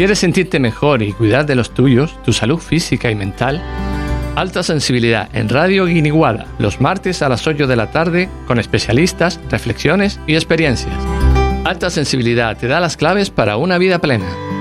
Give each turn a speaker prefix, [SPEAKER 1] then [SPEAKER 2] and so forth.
[SPEAKER 1] ¿Quieres sentirte mejor y cuidar de los tuyos, tu salud física y mental? Alta Sensibilidad en Radio Guiniguada, los martes a las 8 de la tarde, con especialistas, reflexiones y experiencias. Alta Sensibilidad te da las claves para una vida plena.